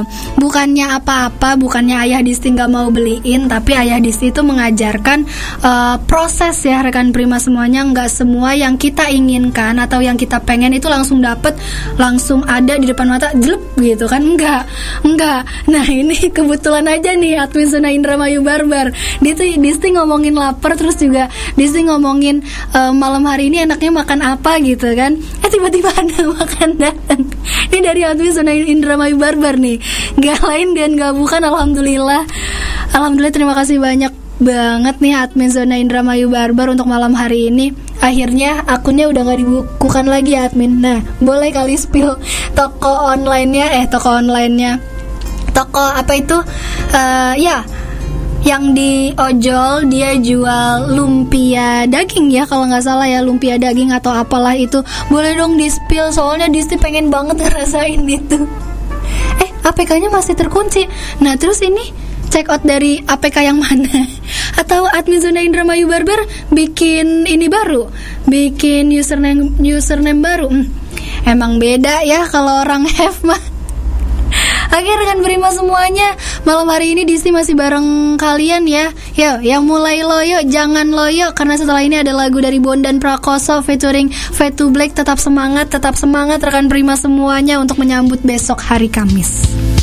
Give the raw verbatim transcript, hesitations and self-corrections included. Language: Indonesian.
gitu. Bukannya apa-apa, bukannya Ayah Disti nggak mau beliin, tapi Ayah Disti itu mengajarkan uh, proses ya rekan Prima semuanya. Nggak semua yang kita inginkan atau yang kita pengen itu langsung dapet, langsung ada di depan mata, jelek gitu kan? Enggak, enggak. Nah ini kebetulan aja nih admin Zona Indramayu Barbar, dia tuh Disti ngomongin lapar, terus juga Disti ngomongin uh, malam hari ini enaknya makan apa gitu kan? Eh tiba-tiba ada makan datang. Ini dari admin Zona Indramayu Barbar nih, gak lain dan gak bukan. Alhamdulillah, Alhamdulillah terima kasih banyak banget nih admin Zona Indramayu Barbar untuk malam hari ini. Akhirnya akunnya udah gak dibukukan lagi ya admin. Nah boleh kali spill toko online-nya, eh toko online-nya, toko apa itu, uh, ya yang di ojol dia jual lumpia daging ya kalau nggak salah ya, lumpia daging atau apalah itu. Boleh dong di spill, soalnya Disti pengen banget ngerasain itu. Eh A P K-nya masih terkunci. Nah terus ini check out dari A P K yang mana? Atau admin Zona Indramayu Barbar bikin ini baru, bikin username username baru? hmm, Emang beda ya kalau orang have mah. Oke rekan Prima semuanya, malam hari ini Disti masih bareng kalian ya. Yo, yang mulai loyo, jangan loyo, karena setelah ini ada lagu dari Bondan Prakoso featuring Fade to Black. Tetap semangat, tetap semangat rekan Prima semuanya untuk menyambut besok hari Kamis.